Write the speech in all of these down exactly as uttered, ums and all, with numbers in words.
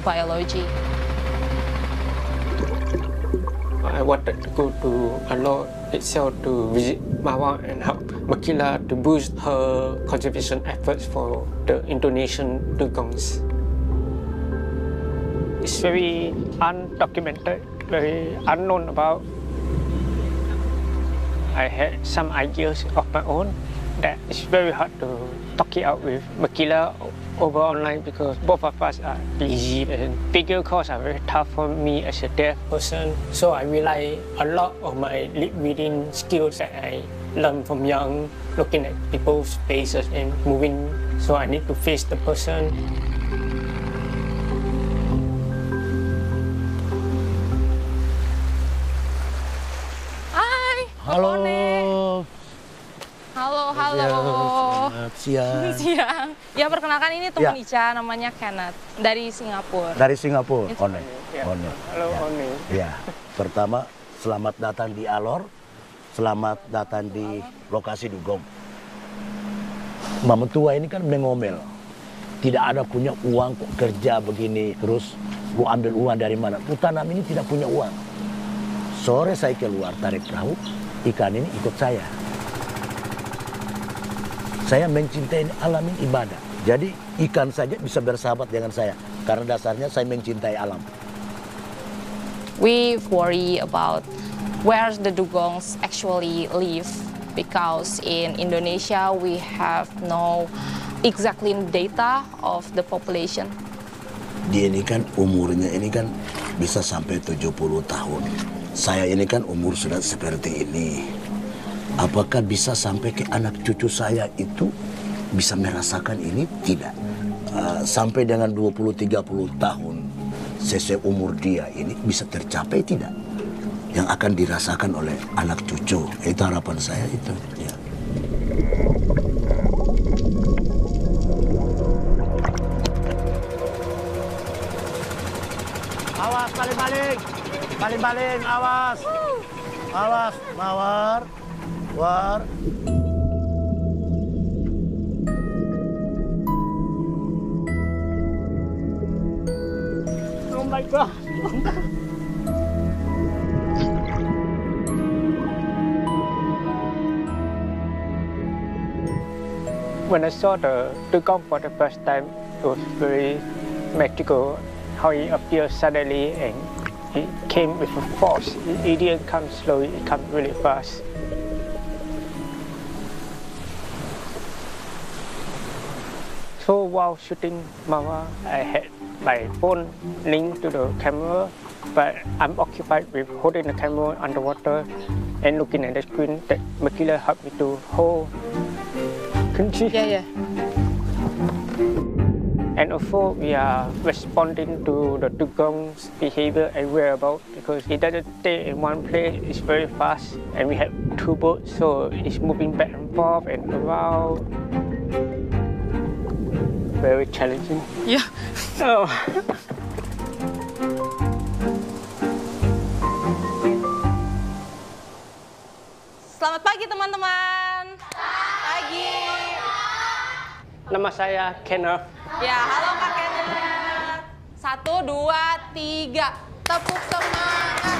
biology. I wanted to go to Alor itself to visit Mawar and help Makila to boost her conservation efforts for the Indonesian dugongs. It's very undocumented, very unknown about. I had some ideas of my own that it's very hard to talk it out with Makila over online because both of us are busy and bigger calls are very tough for me as a deaf person. So I rely a lot on my lip reading skills that I learned from young, looking at people's faces and moving. So I need to face the person. Hai, Halo. Halo, halo. Selamat siang. Siang. Ya, perkenalkan ini teman Ya. Ica, namanya Kenneth, dari Singapura. Dari Singapura, Itu. One. Ya. One. Halo, Ya. Oni. Ya, pertama selamat datang di Alor, selamat datang di lokasi Dugong. Mama tua ini kan mengomel, tidak ada punya uang kok kerja begini, terus gua ambil uang dari mana? Putanam ini tidak punya uang. Sore saya keluar tarik perahu, ikan ini ikut saya. Saya mencintai alam ini ibadah. Jadi ikan saja bisa bersahabat dengan saya. Karena dasarnya saya mencintai alam. We worry about where the dugongs actually live because in Indonesia we have no exactly data of the population. Dia ini kan umurnya ini kan bisa sampai tujuh puluh tahun. Saya ini kan umur sudah seperti ini. Apakah bisa sampai ke anak cucu saya itu bisa merasakan ini? Tidak. Uh, sampai dengan dua puluh tiga puluh tahun sesuai umur dia ini bisa tercapai tidak? Yang akan dirasakan oleh anak cucu. Itu harapan saya itu. Ya. Awas, baling-baling. Baling-baling, awas. Awas, Mawar. War. Oh my God. When I saw the dugong for the first time, it was very magical. How he appeared suddenly and it came with a force. It didn't come slowly, it came really fast. So while shooting Mawar, I had my phone linked to the camera, but I'm occupied with holding the camera underwater and looking at the screen that Makila helped me to hold. Couldn't she? Yeah, yeah. And also we are responding to the dugong's behavior and whereabouts because it doesn't stay in one place, it's very fast and we have two boats so it's moving back and forth and around. Very challenging. Yeah. Oh. Selamat pagi teman-teman. Pagi. Nama saya Kenneth. Ya, halo Kak Kenneth. Satu, dua, tiga. Tepuk semangat.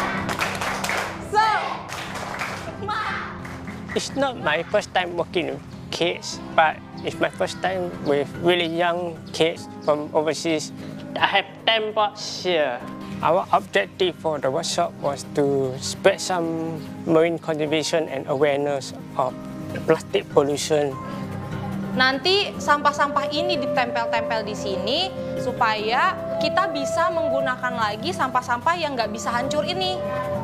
Semangat. It's not my first time working with kids, but it's my first time with really young kids from overseas. I have ten boats here. Our objective for the workshop was to spread some marine conservation and awareness of plastic pollution. Nanti sampah-sampah ini ditempel-tempel di sini supaya kita bisa menggunakan lagi sampah-sampah yang nggak bisa hancur ini.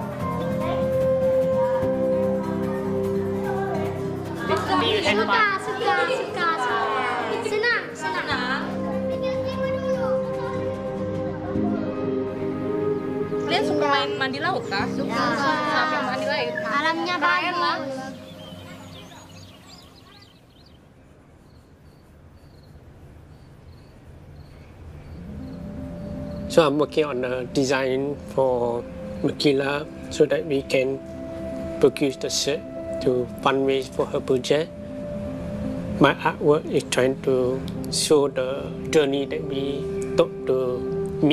Suka, suka, suka, senang, senang. Kalian suka main mandi laut kah? Suka. Siapa yang mandi laut? Alamnya Keren lah. bagus. So I'm working on a design for Makila so that we can produce the shirt to fundraise for her project. My artwork is trying to show the journey that we took to